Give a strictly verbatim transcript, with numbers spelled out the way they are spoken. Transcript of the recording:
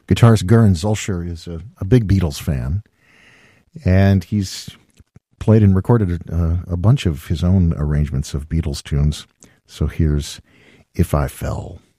Guitarist Gern Zolscher is a, a big Beatles fan, and he's played and recorded a, a bunch of his own arrangements of Beatles tunes. So here's If I Fell.